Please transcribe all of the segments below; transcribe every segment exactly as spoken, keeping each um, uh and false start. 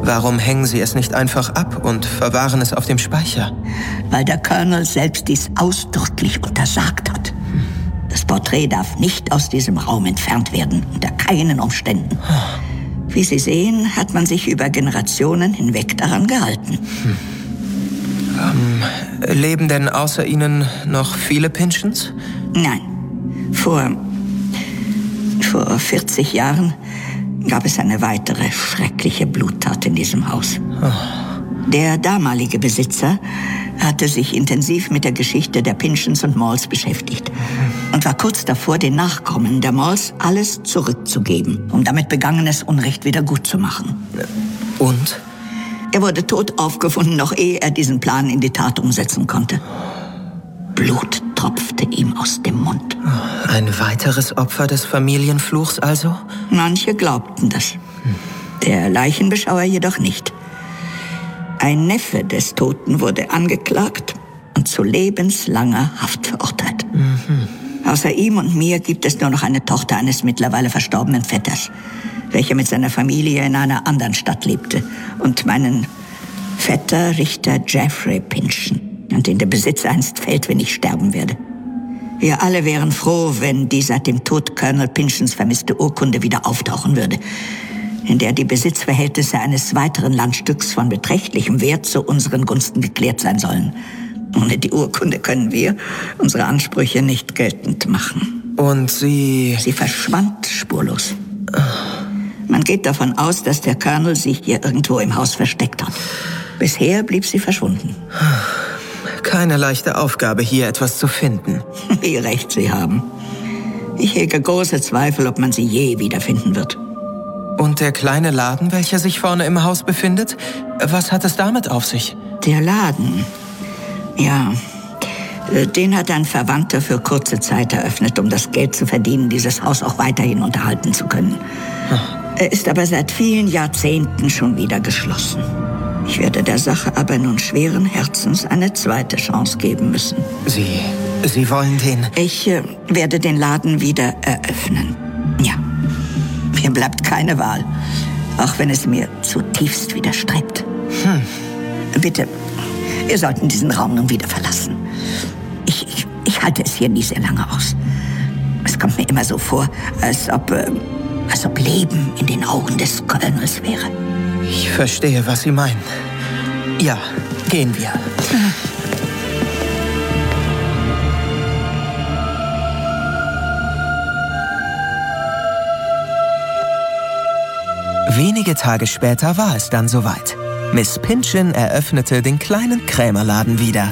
Warum hängen Sie es nicht einfach ab und verwahren es auf dem Speicher? Weil der Colonel selbst dies ausdrücklich untersagt hat. Das Porträt darf nicht aus diesem Raum entfernt werden, unter keinen Umständen. Wie Sie sehen, hat man sich über Generationen hinweg daran gehalten. Hm. Ähm, leben denn außer Ihnen noch viele Pynchons? Nein. Vor, vor vierzig Jahren gab es eine weitere schreckliche Bluttat in diesem Haus. Oh. Der damalige Besitzer hatte sich intensiv mit der Geschichte der Pynchons und Malls beschäftigt und war kurz davor, den Nachkommen der Malls alles zurückzugeben, um damit begangenes Unrecht wieder gut zu machen. Und? Er wurde tot aufgefunden, noch ehe er diesen Plan in die Tat umsetzen konnte. Blut tropfte ihm aus dem Mund. Ein weiteres Opfer des Familienfluchs also? Manche glaubten das. Der Leichenbeschauer jedoch nicht. Ein Neffe des Toten wurde angeklagt und zu lebenslanger Haft verurteilt. Mhm. Außer ihm und mir gibt es nur noch eine Tochter eines mittlerweile verstorbenen Vetters, welcher mit seiner Familie in einer anderen Stadt lebte und meinen Vetter Richter Jeffrey Pynchon, an den der Besitz einst fällt, wenn ich sterben werde. Wir alle wären froh, wenn die seit dem Tod Colonel Pynchons vermisste Urkunde wieder auftauchen würde, in der die Besitzverhältnisse eines weiteren Landstücks von beträchtlichem Wert zu unseren Gunsten geklärt sein sollen. Ohne die Urkunde können wir unsere Ansprüche nicht geltend machen. Und Sie... Sie verschwand spurlos. Man geht davon aus, dass der Colonel sich hier irgendwo im Haus versteckt hat. Bisher blieb sie verschwunden. Keine leichte Aufgabe, hier etwas zu finden. Wie recht Sie haben. Ich hege große Zweifel, ob man sie je wiederfinden wird. Und der kleine Laden, welcher sich vorne im Haus befindet? Was hat es damit auf sich? Der Laden? Ja, den hat ein Verwandter für kurze Zeit eröffnet, um das Geld zu verdienen, dieses Haus auch weiterhin unterhalten zu können. Hm. Er ist aber seit vielen Jahrzehnten schon wieder geschlossen. Ich werde der Sache aber nun schweren Herzens eine zweite Chance geben müssen. Sie, Sie wollen den... Ich äh, werde den Laden wieder eröffnen. Ja. Mir bleibt keine Wahl, auch wenn es mir zutiefst widerstrebt. Hm. Bitte, wir sollten diesen Raum nun wieder verlassen. Ich, ich, ich halte es hier nie sehr lange aus. Es kommt mir immer so vor, als ob, äh, als ob Leben in den Augen des Colonels wäre. Ich verstehe, was Sie meinen. Ja, gehen wir. Hm. Wenige Tage später war es dann soweit. Miss Pynchon eröffnete den kleinen Krämerladen wieder.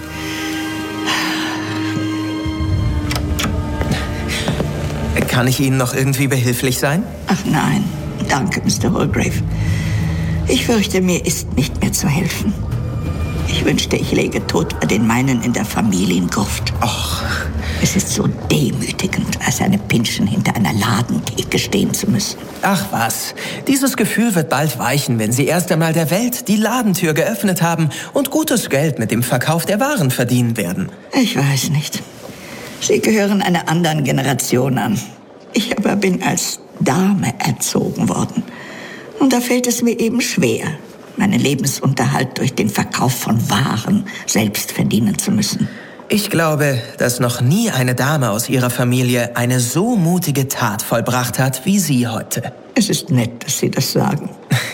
Kann ich Ihnen noch irgendwie behilflich sein? Ach nein, danke, Mister Walgrave. Ich fürchte, mir ist nicht mehr zu helfen. Ich wünschte, ich läge tot bei den meinen in der Familiengruft. Och. Es ist so demütigend, als eine Pynchon hinter einer Ladentheke stehen zu müssen. Ach was, dieses Gefühl wird bald weichen, wenn Sie erst einmal der Welt die Ladentür geöffnet haben und gutes Geld mit dem Verkauf der Waren verdienen werden. Ich weiß nicht. Sie gehören einer anderen Generation an. Ich aber bin als Dame erzogen worden. Und da fällt es mir eben schwer, meinen Lebensunterhalt durch den Verkauf von Waren selbst verdienen zu müssen. Ich glaube, dass noch nie eine Dame aus Ihrer Familie eine so mutige Tat vollbracht hat wie Sie heute. Es ist nett, dass Sie das sagen.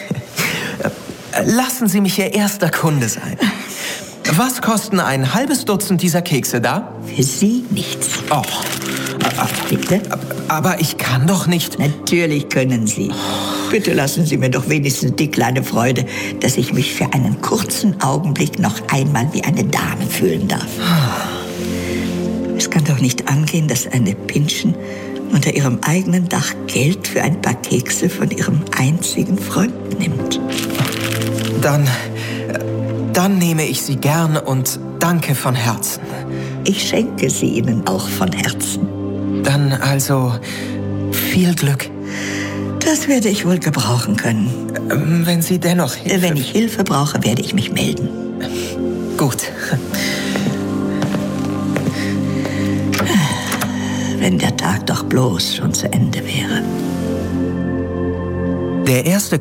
Lassen Sie mich Ihr erster Kunde sein. Was kosten ein halbes Dutzend dieser Kekse da? Für Sie nichts. Oh. Bitte? Aber ich kann doch nicht... Natürlich können Sie. Bitte lassen Sie mir doch wenigstens die kleine Freude, dass ich mich für einen kurzen Augenblick noch einmal wie eine Dame fühlen darf. Es kann doch nicht angehen, dass eine Pynchon unter ihrem eigenen Dach Geld für ein paar Kekse von ihrem einzigen Freund nimmt. Dann, dann nehme ich sie gern und danke von Herzen. Ich schenke sie Ihnen auch von Herzen. Dann also viel Glück. Das werde ich wohl gebrauchen können. Wenn Sie dennoch Hilfe... Wenn ich Hilfe brauche, werde ich mich melden. Gut. Wenn der Tag doch bloß schon zu Ende wäre. Der erste